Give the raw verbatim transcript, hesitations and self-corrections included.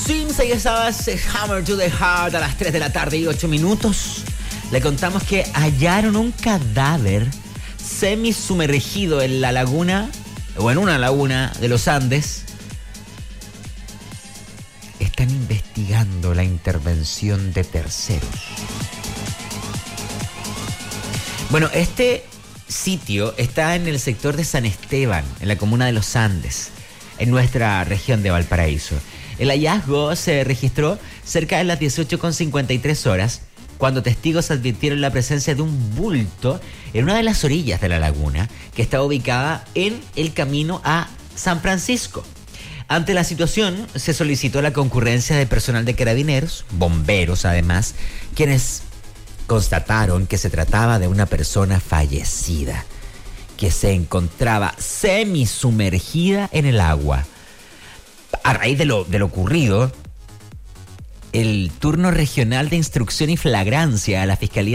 Dreams, ahí estabas, Hammer to the Heart, a las tres de la tarde y ocho minutos. Le contamos que hallaron un cadáver semisumergido en la laguna, o en una laguna de los Andes. Están investigando la intervención de terceros. Bueno, este sitio está en el sector de San Esteban, en la comuna de los Andes, en nuestra región de Valparaíso. El hallazgo se registró cerca de las dieciocho con cincuenta y tres horas, cuando testigos advirtieron la presencia de un bulto en una de las orillas de la laguna, que estaba ubicada en el camino a San Francisco. Ante la situación, se solicitó la concurrencia de personal de carabineros, bomberos además, quienes constataron que se trataba de una persona fallecida, que se encontraba semisumergida en el agua. A raíz de lo, de lo ocurrido, el turno regional de instrucción y flagrancia a la Fiscalía